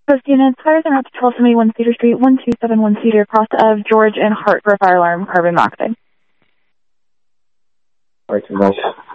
Post units, fires en route to 1271 Cedar Street, 1271 Cedar, across of George and Hart for a fire alarm, carbon monoxide. All right,